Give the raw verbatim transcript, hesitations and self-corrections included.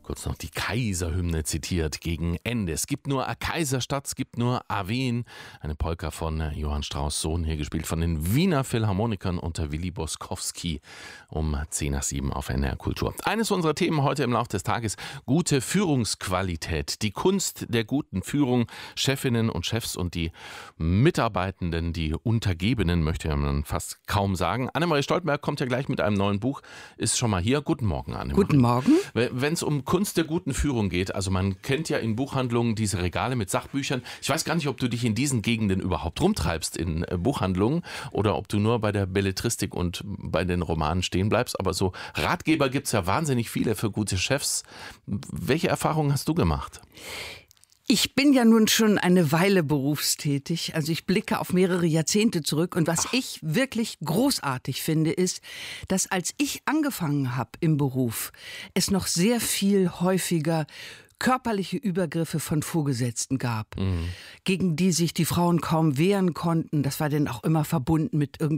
kurz noch die Kaiserhymne zitiert gegen Ende. Es gibt nur a Kaiserstadt, es gibt nur a Wien. Eine Polka von Johann Strauss Sohn, hier gespielt von den Wiener Philharmonikern unter Willi Boskowski um zehn nach sieben auf N D R Kultur. Eines unserer Themen heute im Laufe des Tages: gute Führungsqualität, die Kunst der guten Führung. Chefinnen und Chefs und die Mitarbeitenden, die Untergebenen, möchte man fast kaum sagen. Annemarie Stoltenberg kommt ja gleich mit einem neuen Buch, ist schon mal hier. Guten Morgen, Annemarie. Guten Morgen. Wenn es um Kunst der guten Führung geht, also man kennt ja in Buchhandlungen diese Regale mit Sachbüchern. Ich weiß gar nicht, ob du dich in diesen Gegenden überhaupt rumtreibst in Buchhandlungen oder ob du nur bei der Belletristik und bei den Romanen stehen bleibst. Aber so Ratgeber gibt es ja wahnsinnig viele für gute Chefs. Welche Erfahrungen hast du gemacht? Ich bin ja nun schon eine Weile berufstätig, also ich blicke auf mehrere Jahrzehnte zurück und was Ach. ich wirklich großartig finde, ist, dass als ich angefangen habe im Beruf, es noch sehr viel häufiger körperliche Übergriffe von Vorgesetzten gab, mhm. gegen die sich die Frauen kaum wehren konnten. Das war dann auch immer verbunden mit irgendwelchen